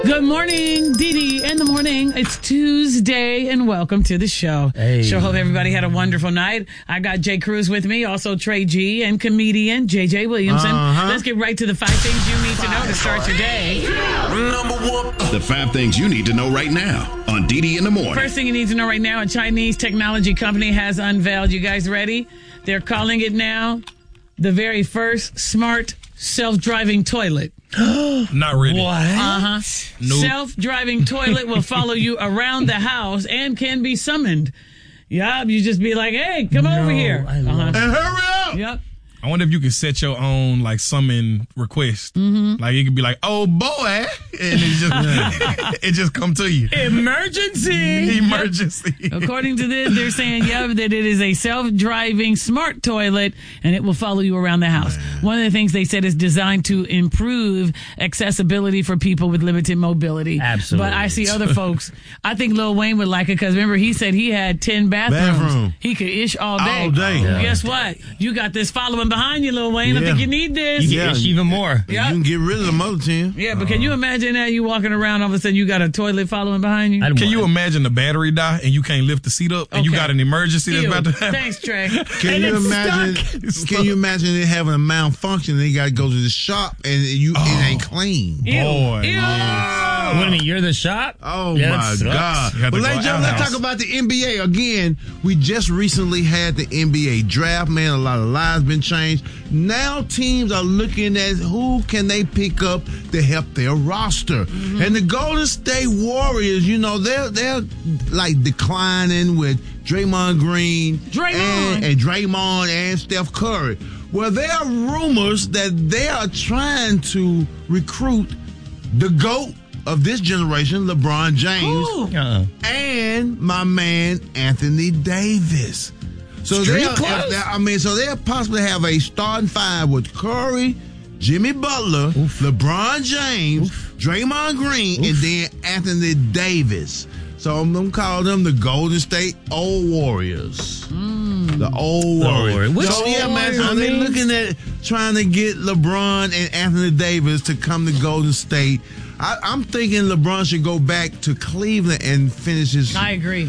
Good morning, Dee Dee in the morning. It's Tuesday, and welcome to the show. Hey. Sure hope everybody had a wonderful night. I got Jay Cruz with me, also Trey G, and comedian JJ Williamson. Let's get right to the 5 things you need to know to start your day. Number 1. The 5 things you need to know right now on Dee Dee in the morning. First thing you need to know right now, a Chinese technology company has unveiled, you guys ready? They're calling it now the very first smart self-driving toilet. Not really. What? Nope. Self-driving toilet will follow you around the house and can be summoned. Yup, you just be like, hey, come over here. I love And hurry up! Yep. I wonder if you could set your own like summon request. Like it could be like, "Oh boy," and it just come to you. Emergency. Emergency. According to this, they're saying, that it is a self-driving smart toilet and it will follow you around the house. One of the things they said is designed to improve accessibility for people with limited mobility. Absolutely. But I see other folks. I think Lil Wayne would like it because remember he said he had 10 bathrooms. He could ish all day. All day. Yeah. Guess what? You got this following behind you, Lil Wayne. I Yeah. think you need this. You can ish even more. Yeah. You can get rid of the other 10. Yeah, but can you imagine that you walking around all of a sudden you got a toilet following behind you? Can you imagine the battery die and you can't lift the seat up and you Okay. got an emergency that's Ew. about to happen? Thanks, Trey. Can you imagine? It's Can you imagine it having a malfunction? They got to go to the shop and it ain't clean. Ew. Boy, Ew. What do you mean? You're the shop? Oh Yeah, that my sucks. God! You have to Well, go ladies and gentlemen, let's outhouse. talk about the NBA again. We just recently had the NBA draft. Man, a lot of lives been changed. Now teams are looking at who can they pick up to help their roster. And the Golden State Warriors, they're like declining with Draymond Green Draymond. and Draymond and Steph Curry. Well, there are rumors that they are trying to recruit the GOAT of this generation, LeBron James, Uh-uh. and my man Anthony Davis. So they'll possibly have a starting five with Curry, Jimmy Butler, LeBron James, Draymond Green, and then Anthony Davis. So I'm going to call them the Golden State Old Warriors. The Old Warriors. Which So, yeah, man, so Warriors they're means? looking at trying to get LeBron and Anthony Davis to come to Golden State. I'm thinking LeBron should go back to Cleveland and finish his I agree.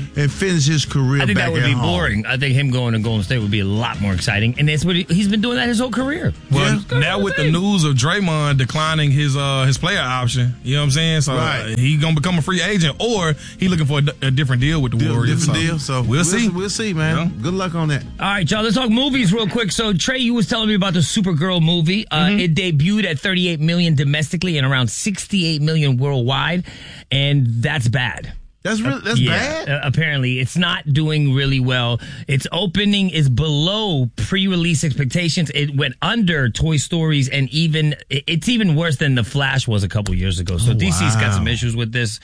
career I think back that would at be home. boring. I think him going to Golden State would be a lot more exciting. And that's what he's been doing that his whole career. Well, now with the news of Draymond declining his player option, you know what I'm saying? So Right. he gonna become a free agent, or he looking for a different deal with the Warriors. Different deal. So we'll see. We'll see, man. Yeah. Good luck on that. All right, y'all, let's talk movies real quick. So, Trey, you was telling me about the Supergirl movie. It debuted at $38 million domestically and around $68 million worldwide, and that's bad. That's bad. Apparently, it's not doing really well. Its opening is below pre-release expectations. It went under Toy Stories, and it's even worse than The Flash was a couple years ago. So DC's got some issues with this.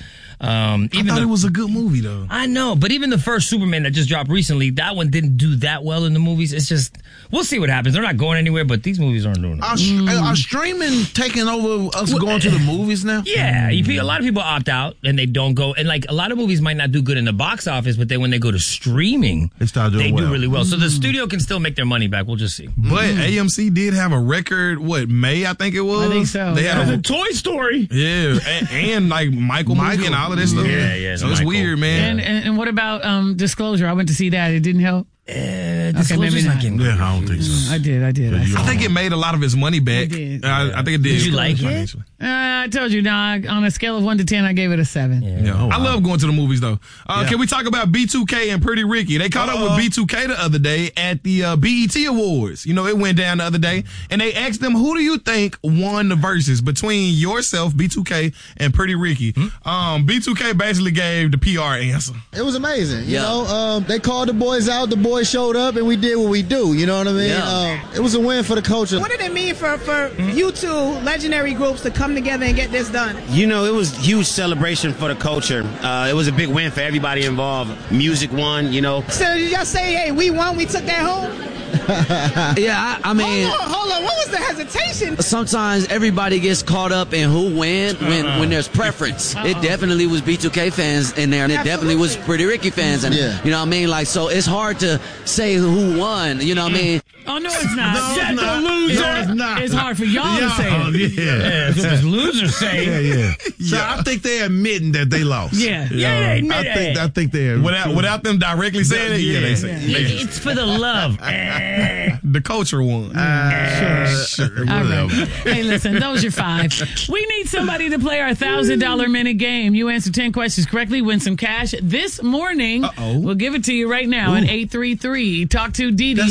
I thought it was a good movie though. I know, but even the first Superman that just dropped recently, that one didn't do that well in the movies. It's just, we'll see what happens. They're not going anywhere, but these movies aren't doing it. Are streaming taking over us going to the movies now? Yeah, a lot of people opt out and they don't go. And like a lot of movies might not do good in the box office, but then when they go to streaming, They start doing do well. really well. So the studio can still make their money back. We'll just see. But AMC did have a record. May I think it was? I think so. They had a Toy Story. yeah, and like Michael movie and all of that stuff. Yeah, So it's Michael. weird, man. And what about Disclosure? I went to see that. It didn't help. Disclosure's maybe not not. getting- Yeah, I don't think so. I did. you I think it made a lot of its money back. It did. I think it did. Did you like it? financially. I told you, dog. On a scale of 1 to 10, I gave it a 7. Yeah. Oh, wow. I love going to the movies though. Yeah. Can we talk about B2K and Pretty Ricky? They caught up with B2K the other day at the BET Awards. You know, it went down the other day, and they asked them, who do you think won the verses between yourself, B2K, and Pretty Ricky? B2K basically gave the PR answer. It was amazing. You know, they called the boys out, the boys showed up, and we did what we do. You know what I mean? Yeah. It was a win for the culture. What did it mean for you two legendary groups to come together and get this done? You know, it was huge celebration for the culture. It was a big win for everybody involved. Music won, you know. So did y'all say, hey, we won, we took that home? Yeah, I mean, Hold on, what was the hesitation? sometimes everybody gets caught up in who win when there's preference. It definitely was B2K fans in there, and it definitely was Pretty Ricky fans. And Yeah. you know what I mean? Like, so it's hard to say who won, you know what I mean? Oh, no, it's not. No, Shut it's the not. loser. No, it's not. It's hard for y'all to say it. Yeah. That's what this loser say. Yeah. So I think they're admitting that they lost. Yeah. Yeah, they admit it. I think they're Without them directly saying it, they say it. It's for the love. The culture one. sure. All right. Whatever. Hey, listen, those are 5. We need somebody to play our $1,000 minute game. You answer 10 questions correctly, win some cash this morning. We'll give it to you right now at 833. Talk to Dee Dee. That's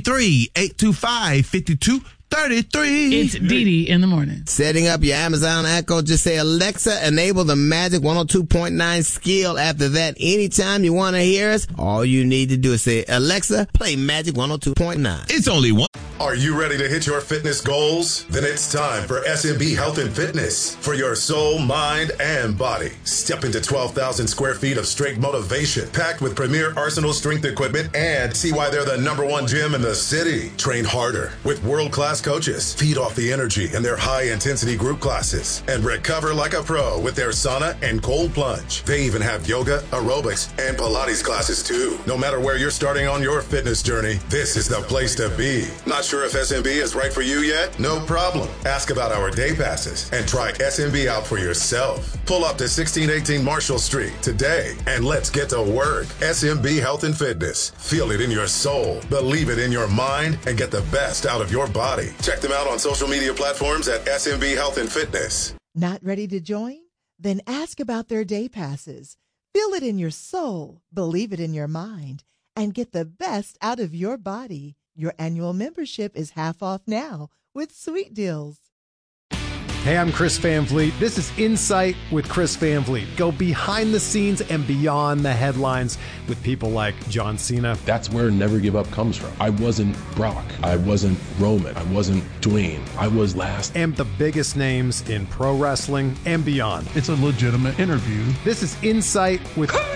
833-825-5233. It's Dee Dee in the morning. Setting up your Amazon Echo, just say, Alexa, enable the Magic 102.9 skill. After that, anytime you want to hear us, all you need to do is say, Alexa, play Magic 102.9. It's only one. Are you ready to hit your fitness goals? Then it's time for SMB Health and Fitness. For your soul, mind, and body. Step into 12,000 square feet of straight motivation, packed with premier Arsenal strength equipment, and see why they're the #1 gym in the city. Train harder with world-class coaches. Feed off the energy in their high-intensity group classes. And recover like a pro with their sauna and cold plunge. They even have yoga, aerobics, and Pilates classes too. No matter where you're starting on your fitness journey, this is the place to be. Not sure if SMB is right for you yet? No problem. Ask about our day passes and try SMB out for yourself. Pull up to 1618 Marshall Street today and let's get to work. SMB Health and Fitness. Feel it in your soul, believe it in your mind, and get the best out of your body. Check them out on social media platforms at SMB Health and Fitness. Not ready to join? Then ask about their day passes. Feel it in your soul, believe it in your mind, and get the best out of your body. Your annual membership is half off now with sweet deals. Hey, I'm Chris Van Vliet. This is Insight with Chris Van Vliet. Go behind the scenes and beyond the headlines with people like John Cena. That's where Never Give Up comes from. I wasn't Brock. I wasn't Roman. I wasn't Dwayne. I was last. And the biggest names in pro wrestling and beyond. It's a legitimate interview. This is Insight with Chris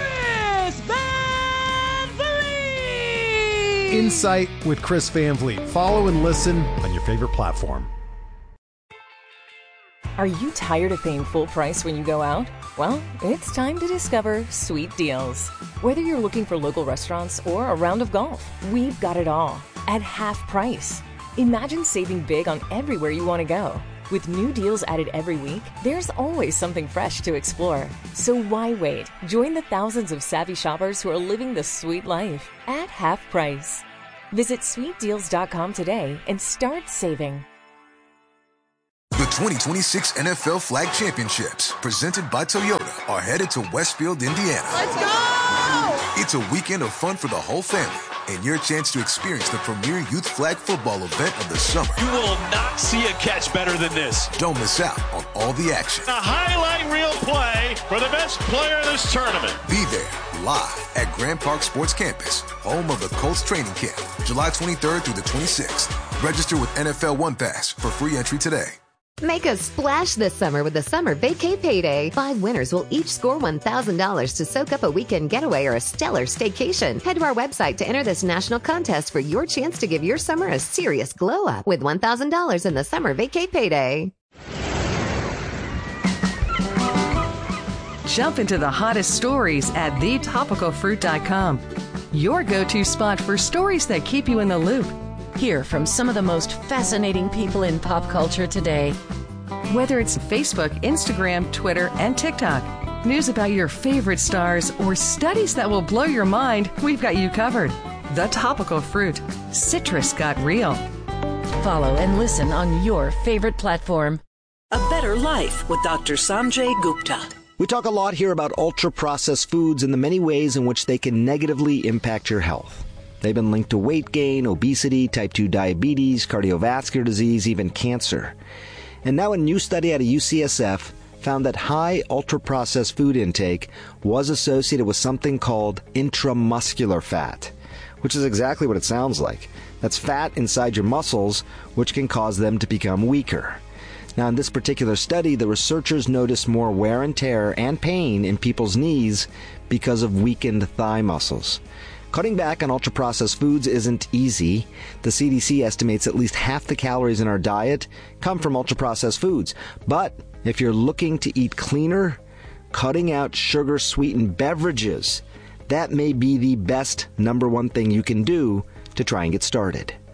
Van Vliet. Insight with Chris Van Vliet. Follow and listen on your favorite platform. Are you tired of paying full price when you go out? Well, it's time to discover Sweet Deals. Whether you're looking for local restaurants or a round of golf, we've got it all at half price. Imagine saving big on everywhere you want to go. With new deals added every week, there's always something fresh to explore. So why wait? Join the thousands of savvy shoppers who are living the sweet life at half price. Visit sweetdeals.com today and start saving. The 2026 NFL Flag Championships, presented by Toyota, are headed to Westfield, Indiana. Let's go! It's a weekend of fun for the whole family and your chance to experience the premier youth flag football event of the summer. You will not see a catch better than this. Don't miss out on all the action. A highlight reel play for the best player in this tournament. Be there live at Grand Park Sports Campus, home of the Colts training camp, July 23rd through the 26th. Register with NFL One Pass for free entry today. Make a splash this summer with the Summer Vacay Payday. 5 winners will each score $1,000 to soak up a weekend getaway or a stellar staycation. Head to our website to enter this national contest for your chance to give your summer a serious glow up with $1,000 in the Summer Vacay Payday. Jump into the hottest stories at thetopicalfruit.com. Your go-to spot for stories that keep you in the loop. Hear from some of the most fascinating people in pop culture today. Whether it's Facebook, Instagram, Twitter, and TikTok, news about your favorite stars, or studies that will blow your mind, we've got you covered. The Topical Fruit. Citrus got real. Follow and listen on your favorite platform. A Better Life with Dr. Sanjay Gupta. We talk a lot here about ultra-processed foods and the many ways in which they can negatively impact your health. They've been linked to weight gain, obesity, type 2 diabetes, cardiovascular disease, even cancer. And now a new study out of UCSF found that high ultra-processed food intake was associated with something called intramuscular fat, which is exactly what it sounds like. That's fat inside your muscles, which can cause them to become weaker. Now, in this particular study, the researchers noticed more wear and tear and pain in people's knees because of weakened thigh muscles. Cutting back on ultra-processed foods isn't easy. The CDC estimates at least half the calories in our diet come from ultra-processed foods. But if you're looking to eat cleaner, cutting out sugar-sweetened beverages, that may be the best #1 thing you can do to try and get started.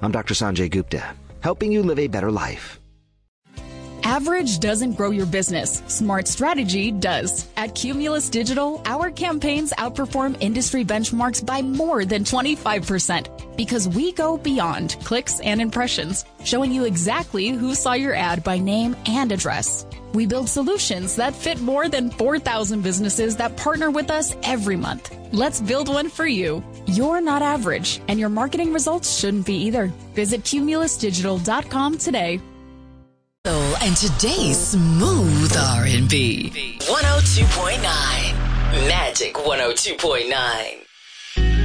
I'm Dr. Sanjay Gupta, helping you live a better life. Average doesn't grow your business. Smart strategy does. At Cumulus Digital, our campaigns outperform industry benchmarks by more than 25% because we go beyond clicks and impressions, showing you exactly who saw your ad by name and address. We build solutions that fit more than 4,000 businesses that partner with us every month. Let's build one for you. You're not average, and your marketing results shouldn't be either. Visit cumulusdigital.com today. And today's smooth R&B. 102.9 Magic 102.9.